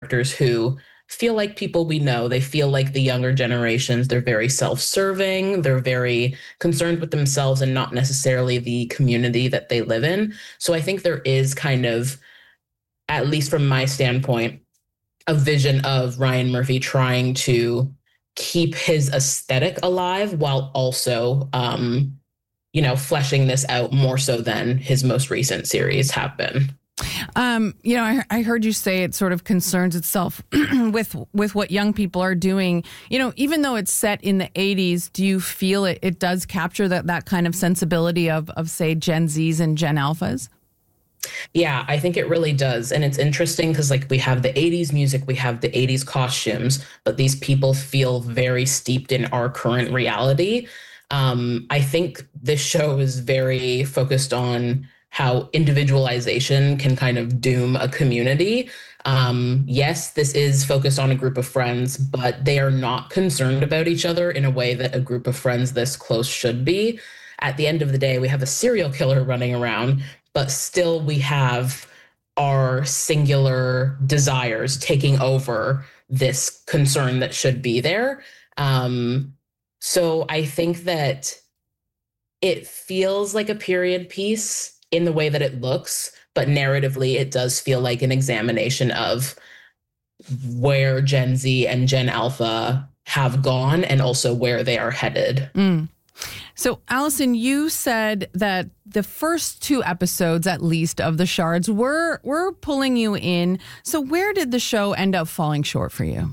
characters who feel like people we know. They feel like the younger generations. They're very self-serving. They're very concerned with themselves and not necessarily the community that they live in. So I think there is kind of, at least from my standpoint, a vision of Ryan Murphy trying to keep his aesthetic alive while also, fleshing this out more so than his most recent series have been. I heard you say it sort of concerns itself with what young people are doing. Even though it's set in the 80s, do you feel it does capture that kind of sensibility of say Gen Zs and Gen Alphas? Yeah, I think it really does. And it's interesting because we have the 80s music, we have the 80s costumes, but these people feel very steeped in our current reality. I think this show is very focused on how individualization can kind of doom a community. Yes, this is focused on a group of friends, but they are not concerned about each other in a way that a group of friends this close should be. At the end of the day, we have a serial killer running around, but still we have our singular desires taking over this concern that should be there. So I think that it feels like a period piece in the way that it looks, but narratively it does feel like an examination of where Gen Z and Gen Alpha have gone and also where they are headed. So, Allison, you said that the first 2 episodes, at least, of The Shards were pulling you in. So where did the show end up falling short for you?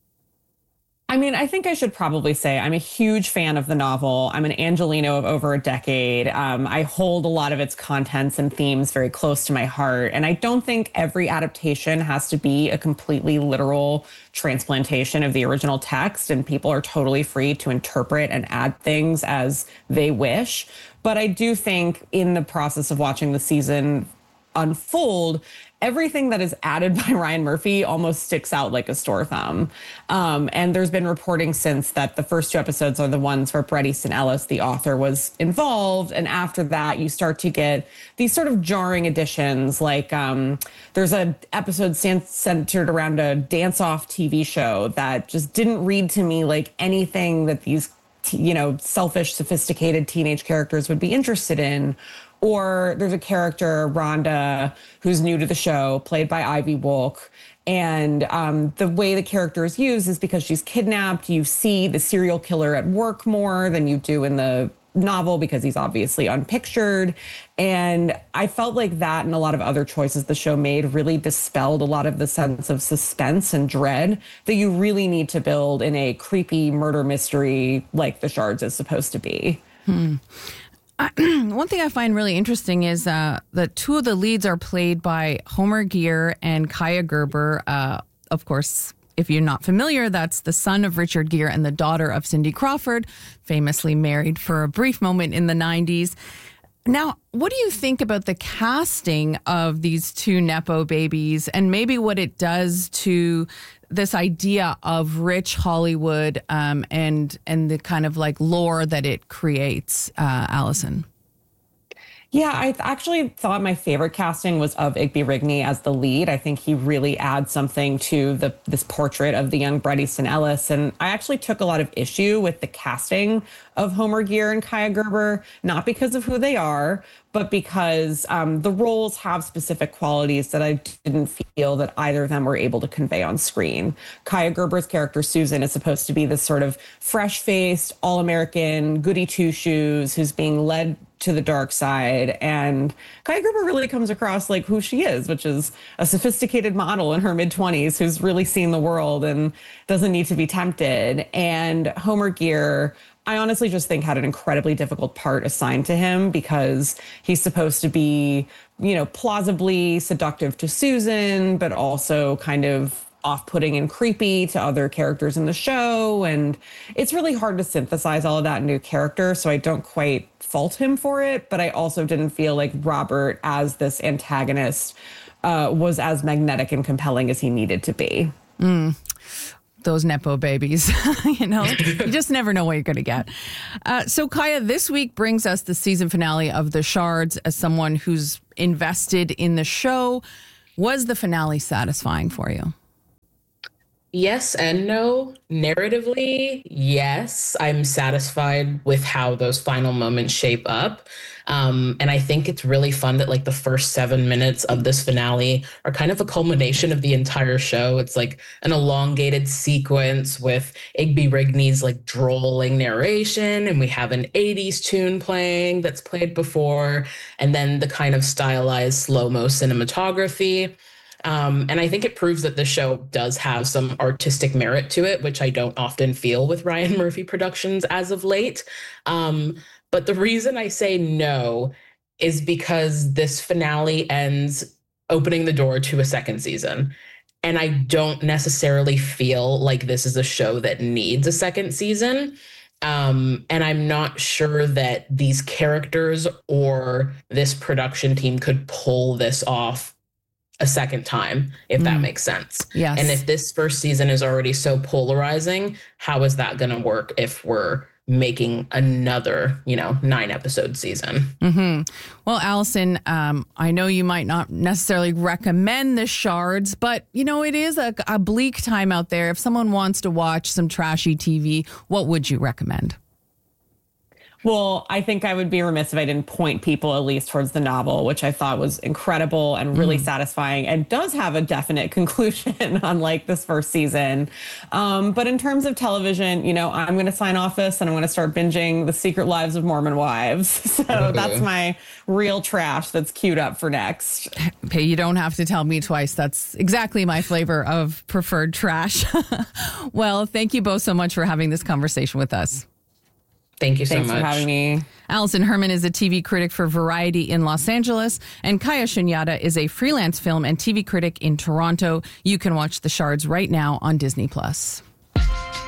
I mean, I think I should probably say I'm a huge fan of the novel. I'm an Angelino of over a decade. I hold a lot of its contents and themes very close to my heart. And I don't think every adaptation has to be a completely literal transplantation of the original text. And people are totally free to interpret and add things as they wish. But I do think in the process of watching the season unfold, everything that is added by Ryan Murphy almost sticks out like a sore thumb. And there's been reporting since that the first 2 episodes are the ones where Bret Easton Ellis, the author, was involved. And after that, you start to get these sort of jarring additions. Like there's an episode centered around a dance-off TV show that just didn't read to me like anything that these selfish, sophisticated teenage characters would be interested in. Or there's a character, Rhonda, who's new to the show, played by Ivy Wolk. And the way the character is used is because she's kidnapped. You see the serial killer at work more than you do in the novel because he's obviously unpictured. And I felt like that and a lot of other choices the show made really dispelled a lot of the sense of suspense and dread that you really need to build in a creepy murder mystery like The Shards is supposed to be. One thing I find really interesting is that 2 of the leads are played by Homer Gear and Kaya Gerber. Of course, if you're not familiar, that's the son of Richard Gere and the daughter of Cindy Crawford, famously married for a brief moment in the 90s. Now, what do you think about the casting of these 2 Nepo babies and maybe what it does to this idea of rich Hollywood and the kind of like lore that it creates, Allison? Yeah, I actually thought my favorite casting was of Igby Rigney as the lead. I think he really adds something to this portrait of the young Bret Easton Ellis. And I actually took a lot of issue with the casting of Homer Gear and Kaya Gerber, not because of who they are, but because the roles have specific qualities that I didn't feel that either of them were able to convey on screen. Kaya Gerber's character, Susan, is supposed to be this sort of fresh-faced, all-American, goody two-shoes who's being led to the dark side. And Kaya Gerber really comes across like who she is, which is a sophisticated model in her mid-20s who's really seen the world and doesn't need to be tempted. And Homer Gear, I honestly just think had an incredibly difficult part assigned to him because he's supposed to be, plausibly seductive to Susan, but also kind of off-putting and creepy to other characters in the show. And it's really hard to synthesize all of that into a character, so I don't quite fault him for it. But I also didn't feel like Robert, as this antagonist, was as magnetic and compelling as he needed to be. Those Nepo babies, you just never know what you're going to get. So Kaya, this week brings us the season finale of The Shards. As someone who's invested in the show, was the finale satisfying for you? Yes and no. Narratively, yes, I'm satisfied with how those final moments shape up. And I think it's really fun that like the first 7 minutes of this finale are kind of a culmination of the entire show. It's like an elongated sequence with Igby Rigney's like drolling narration, and we have an 80s tune playing that's played before, and then the kind of stylized slow-mo cinematography. And I think it proves that the show does have some artistic merit to it, which I don't often feel with Ryan Murphy Productions as of late. But the reason I say no is because this finale ends opening the door to a second season. And I don't necessarily feel like this is a show that needs a second season. And I'm not sure that these characters or this production team could pull this off a second time, if that makes sense. Yes. And if this first season is already so polarizing, how is that going to work if we're making another, 9 episode season? Well, Allison, I know you might not necessarily recommend the Shards, but, it is a bleak time out there. If someone wants to watch some trashy TV, what would you recommend? Well, I think I would be remiss if I didn't point people at least towards the novel, which I thought was incredible and really satisfying and does have a definite conclusion, unlike this first season. But in terms of television, I'm going to sign off this and I'm going to start binging The Secret Lives of Mormon Wives. So that's my real trash that's queued up for next. Hey, you don't have to tell me twice. That's exactly my flavor of preferred trash. Well, thank you both so much for having this conversation with us. Thank you so much. Thanks for having me. Allison Herman is a TV critic for Variety in Los Angeles, and Kaya Shunyata is a freelance film and TV critic in Toronto. You can watch The Shards right now on Disney+.